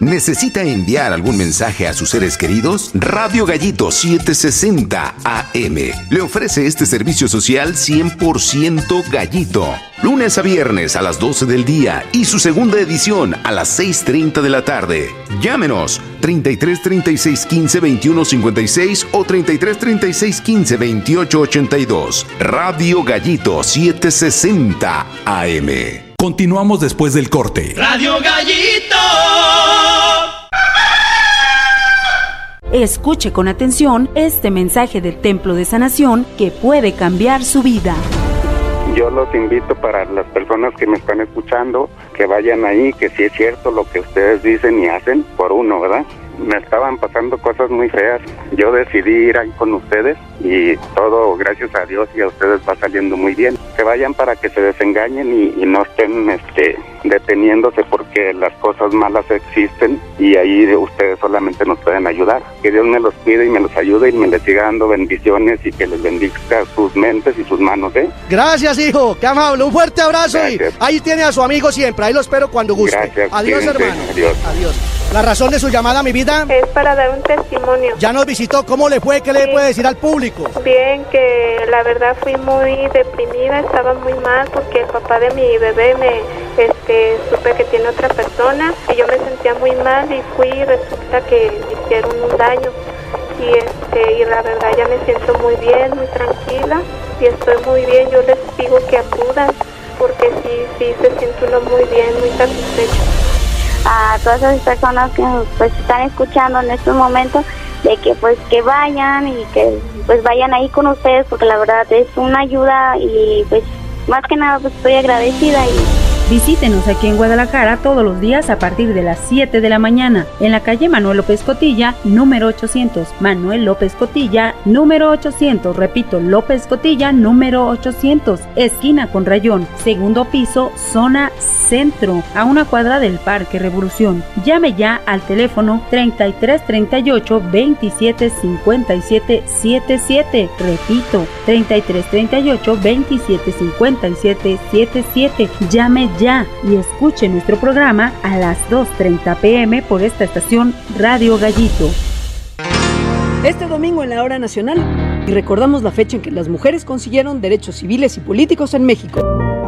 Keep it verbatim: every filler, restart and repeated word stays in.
¿Necesita enviar algún mensaje a sus seres queridos? Radio Gallito setecientos sesenta A M le ofrece este servicio social cien por ciento gallito. Lunes a viernes a las doce del día y su segunda edición a las seis treinta de la tarde. Llámenos treinta y tres, treinta y seis, quince, veintiuno, cincuenta y seis o treinta y tres, treinta y seis, quince, veintiocho, ochenta y dos. Radio Gallito setecientos sesenta A M. Continuamos después del corte. Radio Gallito. Escuche con atención este mensaje del Templo de Sanación que puede cambiar su vida. Yo los invito para las personas que me están escuchando, que vayan ahí, que sí es cierto lo que ustedes dicen y hacen por uno, ¿verdad? Me estaban pasando cosas muy feas. Yo decidí ir ahí con ustedes y todo, gracias a Dios y a ustedes, va saliendo muy bien. Que vayan para que se desengañen y, y no estén este, deteniéndose porque las cosas malas existen y ahí ustedes solamente nos pueden ayudar. Que Dios me los cuide y me los ayude y me les siga dando bendiciones y que les bendiga sus mentes y sus manos, ¿eh? Gracias, hijo. Qué amable. Un fuerte abrazo. Gracias. Y ahí tiene a su amigo siempre. Ahí lo espero cuando guste. Gracias. Adiós, Cuídense. hermano. Adiós. Adiós. La razón de su llamada, mi vida, es para dar un testimonio. Ya nos visitó. ¿Cómo le fue? ¿Qué sí. le puede decir al público? Bien, que la verdad fui muy deprimida, estaba muy mal porque el papá de mi bebé me, este, supe que tiene otra persona y yo me sentía muy mal y fui y resulta que me hicieron un daño y este y la verdad ya me siento muy bien, muy tranquila y estoy muy bien. Yo les digo que acudan porque sí, sí se siente uno muy bien, muy satisfecho. A todas esas personas que pues están escuchando en estos momentos, de que pues que vayan y que pues vayan ahí con ustedes porque la verdad es una ayuda y pues más que nada pues estoy agradecida. Y visítenos aquí en Guadalajara todos los días a partir de las siete de la mañana en la calle Manuel López Cotilla, número ochocientos. Manuel López Cotilla, número ochocientos. Repito, López Cotilla, número ochocientos. Esquina con Rayón, segundo piso, zona centro, a una cuadra del Parque Revolución. Llame ya al teléfono treinta y tres, treinta y ocho, veintisiete, cincuenta y siete, setenta y siete. Repito, treinta y tres, treinta y ocho, veintisiete, cincuenta y siete, setenta y siete. Llame ya y escuche nuestro programa a las dos treinta pm por esta estación Radio Gallito. Este domingo en la hora nacional y recordamos la fecha en que las mujeres consiguieron derechos civiles y políticos en México.